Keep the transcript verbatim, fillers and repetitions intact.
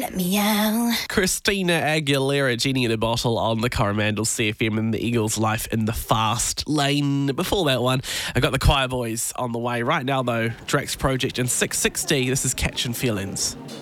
let me out. Christina Aguilera, Genie in a Bottle on the Coromandel C F M, and the Eagles' Life in the Fast Lane. Before that one, I got the Choir Boys on the way. Right now, though, Drax Project and six sixty. This is Catchin' Feelings.